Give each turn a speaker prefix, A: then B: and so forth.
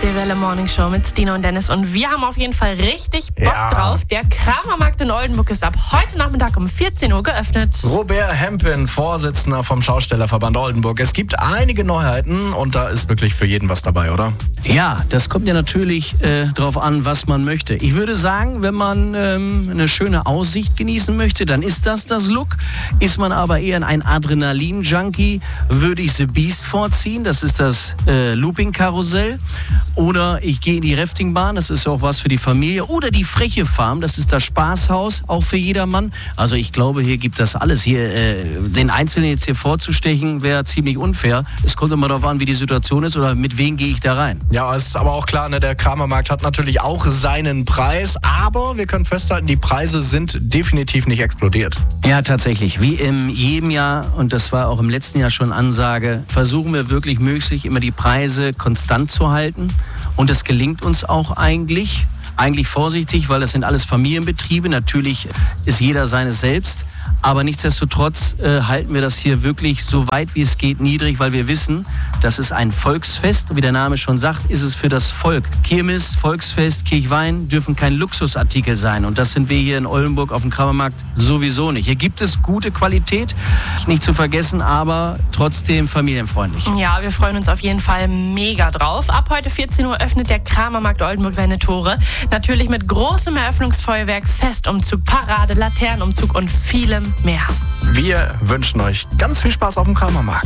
A: die Welle Morning Show mit Stine und Dennis. Und wir haben auf jeden Fall richtig Bock drauf. Der Kramermarkt in Oldenburg ist ab heute Nachmittag um 14 Uhr geöffnet.
B: Robert Hempin, Vorsitzender vom Schaustellerverband Oldenburg. Es gibt einige Neuheiten und da ist wirklich für jeden was dabei, oder?
C: Ja, das kommt ja natürlich drauf an, was man möchte. Ich würde sagen, wenn man eine schöne Aussicht genießen möchte, dann ist das Look. Ist man aber eher ein Adrenalin-Junkie, würde ich The Beast vorziehen. Das ist das Looping-Karussell. Oder ich gehe in die Raftingbahn, das ist auch was für die Familie. Oder die Freche Farm, das ist das Spaßhaus, auch für jedermann. Also ich glaube, hier gibt das alles. Hier den Einzelnen jetzt hier vorzustechen, wäre ziemlich unfair. Es kommt immer darauf an, wie die Situation ist oder mit wem gehe ich da rein.
B: Ja, ist aber auch klar, ne, der Kramermarkt hat natürlich auch seinen Preis. Aber wir können festhalten, die Preise sind definitiv nicht explodiert.
C: Ja, tatsächlich. Wie in jedem Jahr, und das war auch im letzten Jahr schon Ansage, versuchen wir wirklich möglich, immer die Preise konstant zu halten. Und das gelingt uns auch eigentlich vorsichtig, weil das sind alles Familienbetriebe. Natürlich ist jeder seines selbst. Aber nichtsdestotrotz halten wir das hier wirklich so weit wie es geht niedrig, weil wir wissen, das ist ein Volksfest. Und wie der Name schon sagt, ist es für das Volk. Kirmes, Volksfest, Kirchwein dürfen kein Luxusartikel sein. Und das sind wir hier in Oldenburg auf dem Kramermarkt sowieso nicht. Hier gibt es gute Qualität, nicht zu vergessen, aber trotzdem familienfreundlich.
A: Ja, wir freuen uns auf jeden Fall mega drauf. Ab heute 14 Uhr öffnet der Kramermarkt Oldenburg seine Tore. Natürlich mit großem Eröffnungsfeuerwerk, Festumzug, Parade, Laternenumzug und vielem mehr.
B: Wir wünschen euch ganz viel Spaß auf dem Kramermarkt.